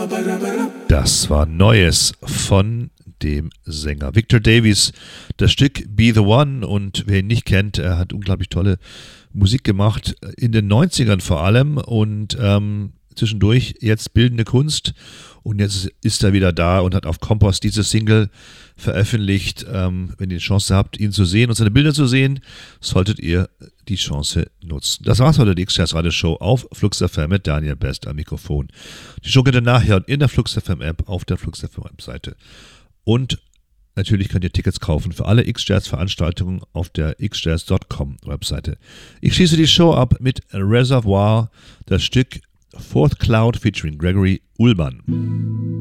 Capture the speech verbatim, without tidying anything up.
Das war Neues von dem Sänger Victor Davies. Das Stück Be the One, und wer ihn nicht kennt, er hat unglaublich tolle Musik gemacht, in den neunzigern vor allem, und ähm, zwischendurch jetzt bildende Kunst, und jetzt ist er wieder da und hat auf Kompost diese Single veröffentlicht. Ähm, wenn ihr die Chance habt, ihn zu sehen und seine Bilder zu sehen, solltet ihr die Chance nutzen. Das war's heute, die X-Jazz Radio Show auf Flux F M mit Daniel Best am Mikrofon. Die Show könnt ihr nachhören in der Flux F M App, auf der Flux F M Webseite. Und natürlich könnt ihr Tickets kaufen für alle X-Jazz-Veranstaltungen auf der x jazz dot com Webseite. Ich schließe die Show ab mit Reservoir, das Stück Fourth Cloud featuring Gregory Ullmann.